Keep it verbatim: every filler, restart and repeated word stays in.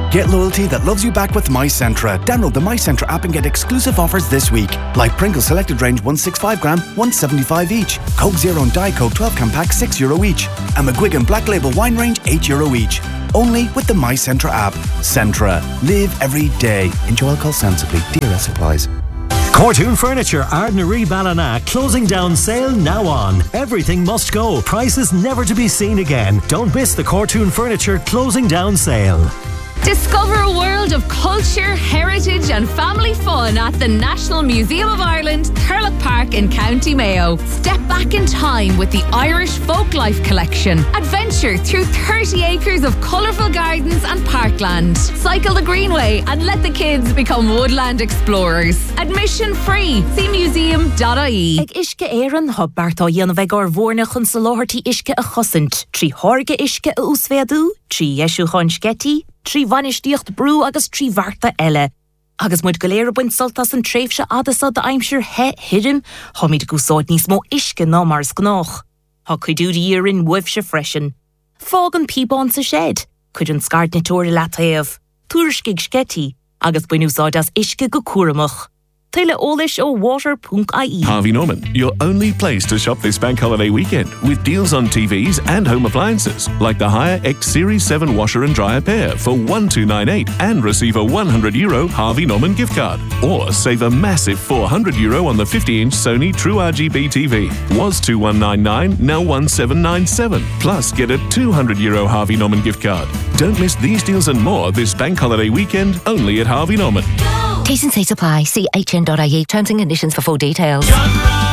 Get loyalty that loves you back with MyCentra. Download the MyCentra app and get exclusive offers this week. Like Pringles Selected Range one sixty-five gram, one seventy-five each. Coke Zero and Diet Coke twelve can pack, six euro each. And McGuigan Black Label Wine Range, eight euro each. Only with the MyCentra app. Centra. Live every day. Enjoy alcohol sensibly. D R S applies. Cortoon Furniture, Ardnaree Ballina, closing down sale now on. Everything must go. Prices never to be seen again. Don't miss the Cortoon Furniture closing down sale. Discover a world of culture, heritage and family fun at the National Museum of Ireland, Thurlock Park in County Mayo. Step back in time with the Irish Folklife Collection. Adventure through thirty acres of colourful gardens and parkland. Cycle the Greenway and let the kids become woodland explorers. Admission free. See museum dot I E. Ag iske éireann ha Bart á dhéanamh ar bhórna chun sa láthirtí iske a chosint. Trí thorge iske a úsvéadú, trí jesú chun sketty, trí vanistíocht brú agus trí bharta eile. Agus muid go léir buint soltas an tréifse adasa de aimsir he hirim, ha míid gúsáid níos mó iske ná mars gnách. Ha cuidú di írin wibse freisin. Fág an píbán sa shed, cuid an scart na tóir lataíomh. Túrskig sketty, agus buinúsáid as iske go cuaramach. Taile ólis ó water dot I E. Harvey Norman, your only place to shop this bank holiday weekend with deals on T Vs and home appliances like the Haier X Series seven washer and dryer pair for one two nine eight and receive a one hundred euro Harvey Norman gift card. Or save a massive four hundred euro on the fifty inch Sony True R G B T V. Was two one nine nine, now one seven nine seven. Plus get a two hundred euro Harvey Norman gift card. Don't miss these deals and more this bank holiday weekend only at Harvey Norman. T's and C's apply. See H N dot I E. Terms and conditions for full details.